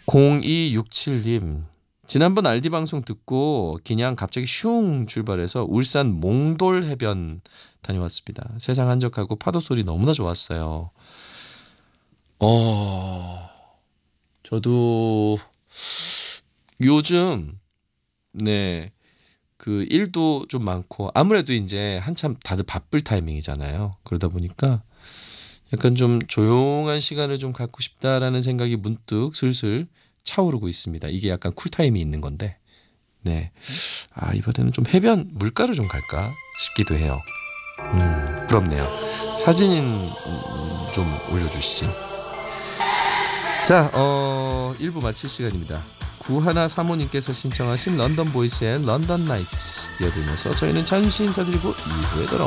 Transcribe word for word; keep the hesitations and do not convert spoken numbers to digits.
공이육칠 님 지난번 알디 방송 듣고 그냥 갑자기 슝 출발해서 울산 몽돌 해변 다녀왔습니다. 세상 한적하고 파도 소리 너무나 좋았어요. 어, 저도 요즘 네, 그 일도 좀 많고 아무래도 이제 한참 다들 바쁠 타이밍이잖아요. 그러다 보니까 약간 좀 조용한 시간을 좀 갖고 싶다라는 생각이 문득 슬슬 차오르고 있습니다. 이게 약간 쿨타임이 있는 건데, 네, 아 이번에는 좀 해변 물가로 좀 갈까 싶기도 해요. 음, 부럽네요. 사진 음, 좀 올려주시지. 자, 어, 일 부 마칠 시간입니다. 구하나사모님께서 신청하신 런던 보이스의 런던 나이츠 띄워드리면서 저희는 잠시 인사드리고 이 부에 돌아옵니다.